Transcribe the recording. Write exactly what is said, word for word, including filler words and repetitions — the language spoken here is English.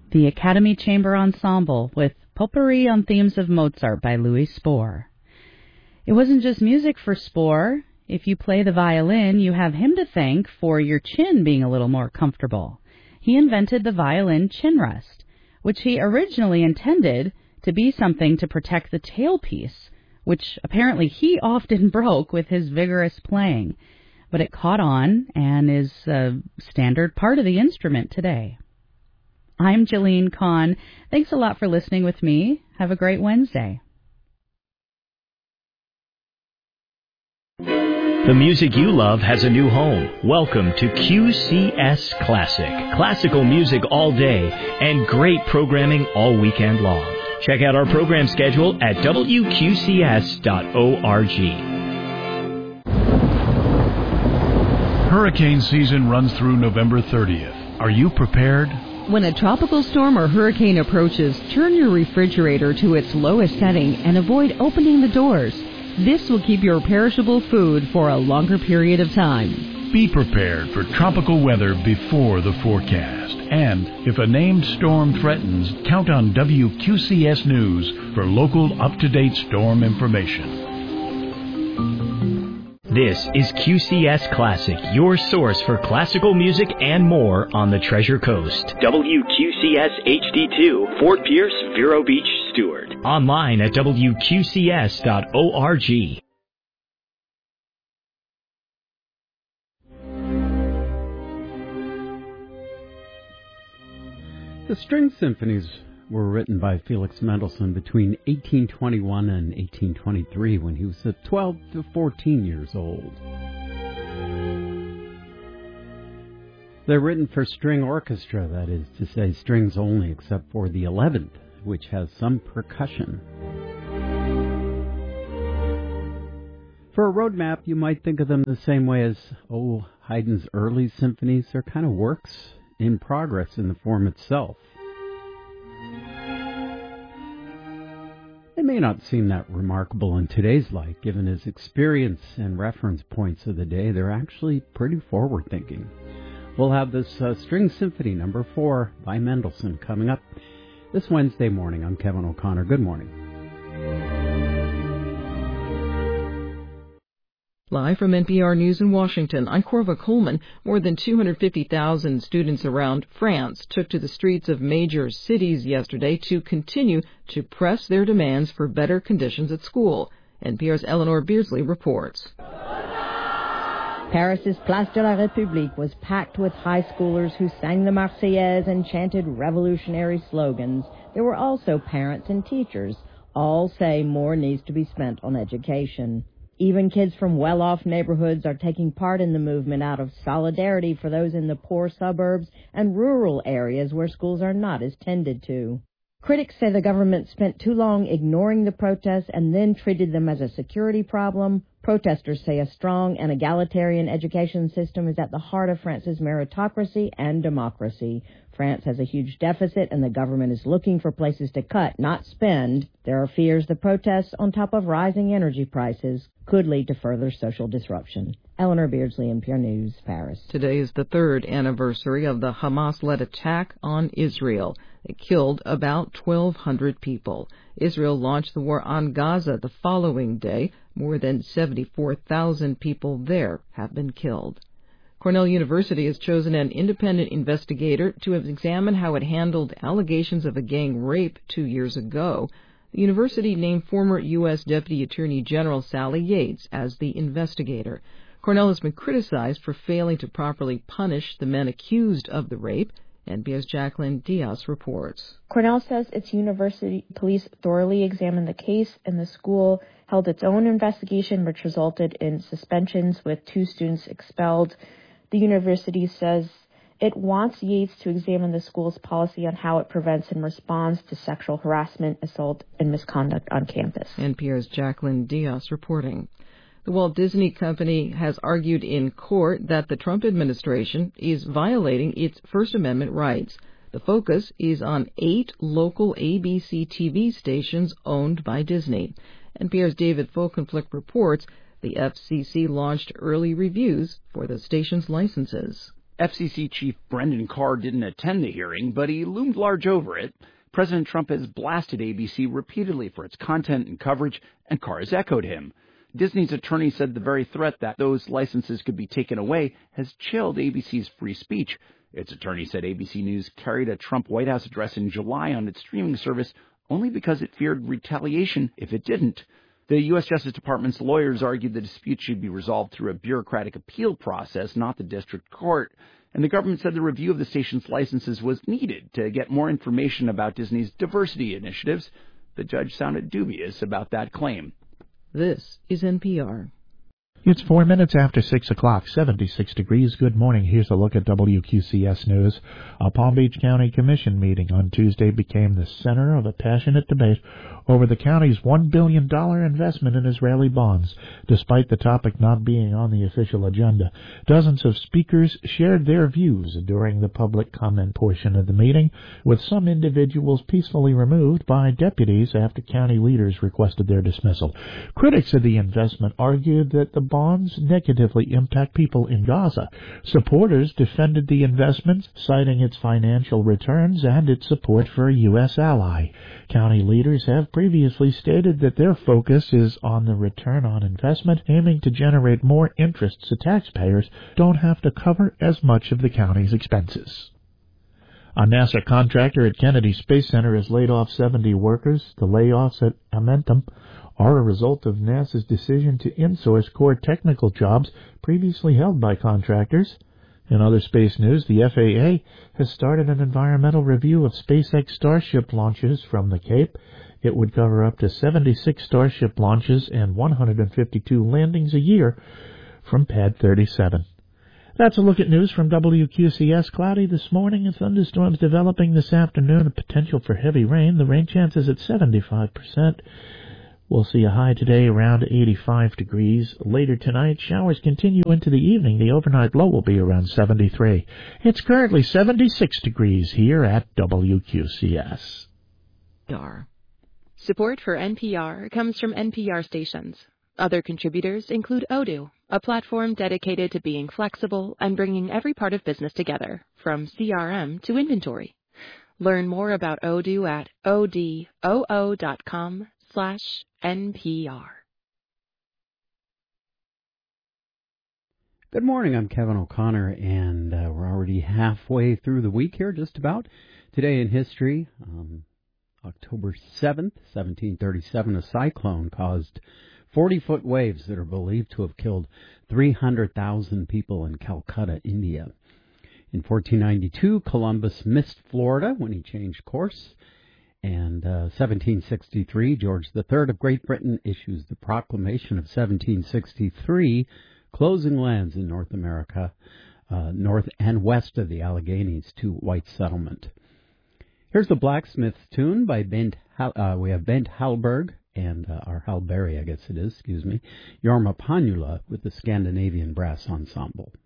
the Academy Chamber Ensemble with Potpourri on Themes of Mozart by Louis Spohr. It wasn't just music for Spohr. If you play the violin, you have him to thank for your chin being a little more comfortable. He invented the violin chin rest, which he originally intended to be something to protect the tailpiece, which apparently he often broke with his vigorous playing. But it caught on and is a standard part of the instrument today. I'm Jalene Kahn. Thanks a lot for listening with me. Have a great Wednesday. The music you love has a new home. Welcome to Q C S Classic. Classical music all day and great programming all weekend long. Check out our program schedule at W Q C S dot org. Hurricane season runs through November thirtieth. Are you prepared? When a tropical storm or hurricane approaches, turn your refrigerator to its lowest setting and avoid opening the doors. This will keep your perishable food for a longer period of time. Be prepared for tropical weather before the forecast. And if a named storm threatens, count on W Q C S News for local up-to-date storm information. This is Q C S Classic, your source for classical music and more on the Treasure Coast. W Q C S H D two, Fort Pierce, Vero Beach, Stewart. Online at W Q C S dot org. The string symphonies were written by Felix Mendelssohn between eighteen twenty-one and eighteen twenty-three when he was twelve to fourteen years old. They're written for string orchestra, that is to say strings only, except for the eleventh, which has some percussion. For a roadmap, you might think of them the same way as, oh, Haydn's early symphonies. They're kind of works in progress in the form itself. They may not seem that remarkable in today's light, given his experience and reference points of the day. They're actually pretty forward-thinking. We'll have this uh, String Symphony number four by Mendelssohn coming up this Wednesday morning. I'm Kevin O'Connor. Good morning. Live from N P R News in Washington, I'm Corva Coleman. More than two hundred fifty thousand students around France took to the streets of major cities yesterday to continue to press their demands for better conditions at school. N P R's Eleanor Beardsley reports. Paris's Place de la République was packed with high schoolers who sang the Marseillaise and chanted revolutionary slogans. There were also parents and teachers. All say more needs to be spent on education. Even kids from well-off neighborhoods are taking part in the movement out of solidarity for those in the poor suburbs and rural areas where schools are not as tended to. Critics say the government spent too long ignoring the protests and then treated them as a security problem. Protesters say a strong and egalitarian education system is at the heart of France's meritocracy and democracy. France has a huge deficit, and the government is looking for places to cut, not spend. There are fears the protests, on top of rising energy prices, could lead to further social disruption. Eleanor Beardsley, N P R News, Paris. Today is the third anniversary of the Hamas-led attack on Israel. It killed about twelve hundred people. Israel launched the war on Gaza the following day. More than seventy-four thousand people there have been killed. Cornell University has chosen an independent investigator to examine how it handled allegations of a gang rape two years ago. The university named former U S Deputy Attorney General Sally Yates as the investigator. Cornell has been criticized for failing to properly punish the men accused of the rape. N P R's Jacqueline Diaz reports. Cornell says its university police thoroughly examined the case, and the school held its own investigation, which resulted in suspensions with two students expelled. The university says it wants Yates to examine the school's policy on how it prevents and responds to sexual harassment, assault, and misconduct on campus. N P R's Jacqueline Diaz reporting. The Walt Disney Company has argued in court that the Trump administration is violating its First Amendment rights. The focus is on eight local A B C T V stations owned by Disney. N P R's David Folkenflik reports the F C C launched early reviews for the station's licenses. F C C Chief Brendan Carr didn't attend the hearing, but he loomed large over it. President Trump has blasted A B C repeatedly for its content and coverage, and Carr has echoed him. Disney's attorney said the very threat that those licenses could be taken away has chilled A B C's free speech. Its attorney said A B C News carried a Trump White House address in July on its streaming service only because it feared retaliation if it didn't. The U S Justice Department's lawyers argued the dispute should be resolved through a bureaucratic appeal process, not the district court. And the government said the review of the station's licenses was needed to get more information about Disney's diversity initiatives. The judge sounded dubious about that claim. This is N P R. It's four minutes after six o'clock, seventy-six degrees. Good morning. Here's a look at W Q C S News. A Palm Beach County Commission meeting on Tuesday became the center of a passionate debate over the county's one billion dollars investment in Israeli bonds. Despite the topic not being on the official agenda, dozens of speakers shared their views during the public comment portion of the meeting, with some individuals peacefully removed by deputies after county leaders requested their dismissal. Critics of the investment argued that the bonds negatively impact people in Gaza. Supporters defended the investments, citing its financial returns and its support for a U S ally. County leaders have previously stated that their focus is on the return on investment, aiming to generate more interest so taxpayers don't have to cover as much of the county's expenses. A NASA contractor at Kennedy Space Center has laid off seventy workers. The layoffs at Amentum are a result of NASA's decision to insource core technical jobs previously held by contractors. In other space news, the F A A has started an environmental review of SpaceX Starship launches from the Cape. It would cover up to seventy-six Starship launches and one hundred fifty-two landings a year from Pad thirty-seven. That's a look at news from W Q C S. Cloudy this morning and thunderstorms developing this afternoon. A potential for heavy rain. The rain chances at seventy-five percent. We'll see a high today around eighty-five degrees. Later tonight, showers continue into the evening. The overnight low will be around seventy-three. It's currently seventy-six degrees here at W Q C S. Support for N P R comes from N P R stations. Other contributors include Odoo, a platform dedicated to being flexible and bringing every part of business together, from C R M to inventory. Learn more about Odoo at odoo dot com slash N P R. Good morning, I'm Kevin O'Connor, and uh, we're already halfway through the week here, just about. Today in history, um, October seventh, seventeen thirty-seven, a cyclone caused forty-foot waves that are believed to have killed three hundred thousand people in Calcutta, India. In fourteen ninety-two, Columbus missed Florida when he changed course. And uh, seventeen sixty-three, George the Third of Great Britain issues the Proclamation of seventeen sixty-three, closing lands in North America, uh, north and west of the Alleghenies to white settlement. Here's the Blacksmith's Tune by Bent. Uh, we have Bent Hallberg and uh, or Hallberry, I guess it is, excuse me, Jorma Panula with the Scandinavian Brass Ensemble.